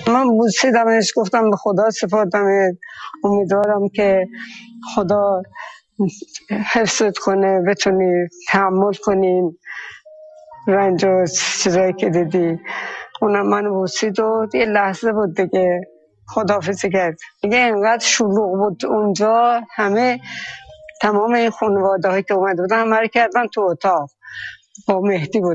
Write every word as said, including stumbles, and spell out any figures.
من بوسیدمش، گفتم به خدا سپردمت، امیدوارم که خدا حفظت کنه، بتونی تحمل کنین رنج و چیزایی که دیدی. اونم من بوسید و یه لحظه بود دیگه خداحافظی کرد. دیگه اینقدر شلوغ بود اونجا، همه تمام این خانواده هایی که اومده بودن همه رو کردن تو اتاق با مهدی بود.